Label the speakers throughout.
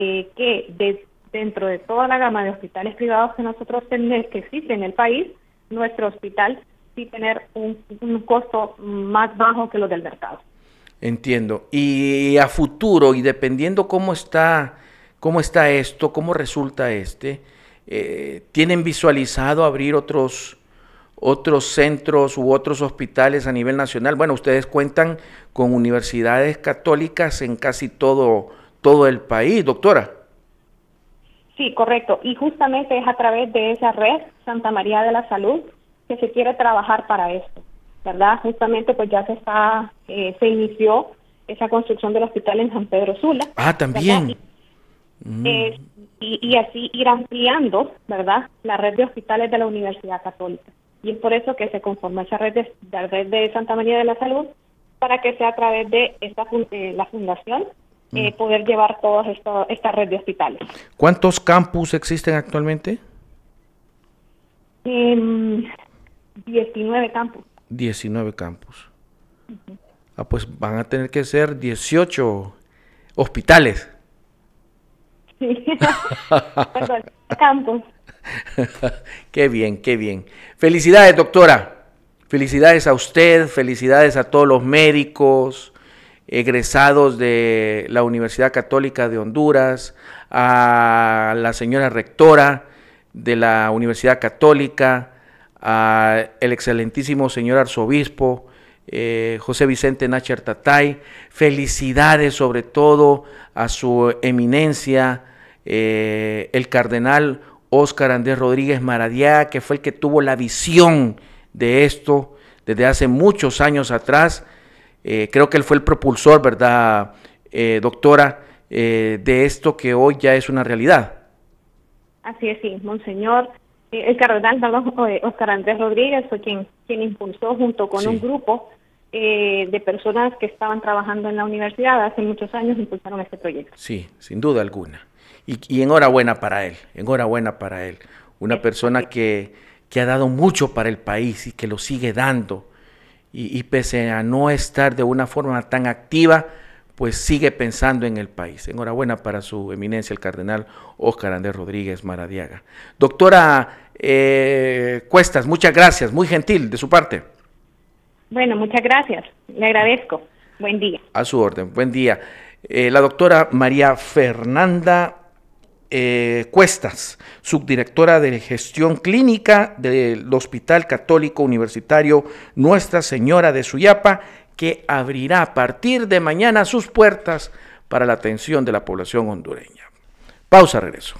Speaker 1: dentro de toda la gama de hospitales privados que nosotros tenemos, que existen en el país, nuestro hospital sí tener un costo más bajo que los del mercado.
Speaker 2: Entiendo. Y a futuro, y dependiendo cómo está esto, cómo resulta ¿tienen visualizado abrir otros centros u otros hospitales a nivel nacional? Bueno, ustedes cuentan con universidades católicas en casi todo el país, doctora.
Speaker 1: Sí, correcto. Y justamente es a través de esa red Santa María de la Salud que se quiere trabajar para esto, ¿verdad? Justamente pues ya se inició esa construcción del hospital en San Pedro Sula.
Speaker 2: Ah, también.
Speaker 1: Y así ir ampliando, ¿verdad?, la red de hospitales de la Universidad Católica. Y es por eso que se conforma esa red de Santa María de la Salud, para que sea a través de la fundación poder llevar toda esta red de hospitales.
Speaker 2: ¿Cuántos campus existen actualmente?
Speaker 1: 19 campus.
Speaker 2: 19 campus. Pues van a tener que ser 18 hospitales.
Speaker 1: Sí. Perdón, campus.
Speaker 2: Qué bien, qué bien. Felicidades, doctora. Felicidades a usted, felicidades a todos los médicos egresados de la Universidad Católica de Honduras, a la señora rectora de la Universidad Católica, al excelentísimo señor arzobispo José Vicente Nácher Tatay. Felicidades sobre todo a su eminencia, el cardenal Óscar Andrés Rodríguez Maradiaga, que fue el que tuvo la visión de esto desde hace muchos años atrás. Creo que él fue el propulsor, ¿verdad, doctora, de esto que hoy ya es una realidad?
Speaker 1: Así es, sí, monseñor. El cardenal Óscar Andrés Rodríguez fue quien impulsó junto con un grupo de personas que estaban trabajando en la universidad hace muchos años, impulsaron este proyecto.
Speaker 2: Sí, sin duda alguna. Y enhorabuena para él, enhorabuena para él. Una persona que ha dado mucho para el país y que lo sigue dando. Y pese a no estar de una forma tan activa, pues sigue pensando en el país. Enhorabuena para su eminencia, el cardenal Óscar Andrés Rodríguez Maradiaga. Doctora Cuestas, muchas gracias, muy gentil de su parte.
Speaker 1: Bueno, muchas gracias, le agradezco. Buen día.
Speaker 2: A su orden, buen día. La doctora María Fernanda Cuestas, subdirectora de gestión clínica del Hospital Católico Universitario Nuestra Señora de Suyapa, que abrirá a partir de mañana sus puertas para la atención de la población hondureña. Pausa, regreso.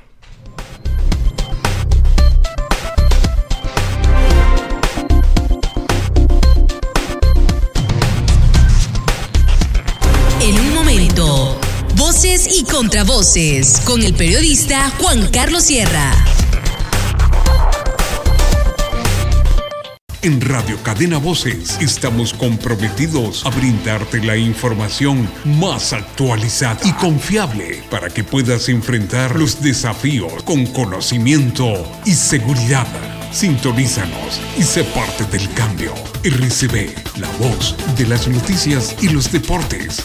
Speaker 3: En un momento, voces y contravoces con el periodista Juan Carlos Sierra.
Speaker 4: En Radio Cadena Voces estamos comprometidos a brindarte la información más actualizada y confiable para que puedas enfrentar los desafíos con conocimiento y seguridad. Sintonízanos y sé parte del cambio. RCB, la voz de las noticias y los deportes.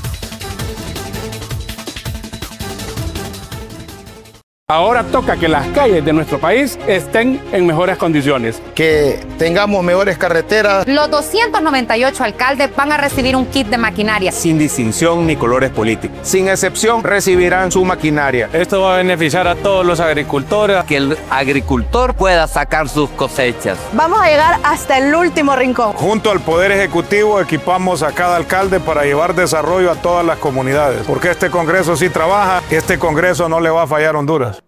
Speaker 5: Ahora toca que las calles de nuestro país estén en mejores condiciones.
Speaker 6: Que tengamos mejores carreteras.
Speaker 7: Los 298 alcaldes van a recibir un kit de maquinaria.
Speaker 8: Sin distinción ni colores políticos. Sin excepción, recibirán su maquinaria.
Speaker 9: Esto va a beneficiar a todos los agricultores.
Speaker 10: Que el agricultor pueda sacar sus cosechas.
Speaker 11: Vamos a llegar hasta el último rincón.
Speaker 12: Junto al Poder Ejecutivo equipamos a cada alcalde para llevar desarrollo a todas las comunidades. Porque este Congreso sí trabaja, este Congreso no le va a fallar a Honduras.